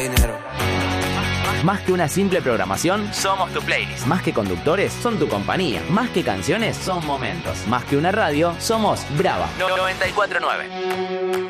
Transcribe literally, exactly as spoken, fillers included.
dinero. Más que una simple programación, somos tu playlist. Más que conductores, son tu compañía. Más que canciones, son momentos. Más que una radio, somos Brava noventa y cuatro punto nueve.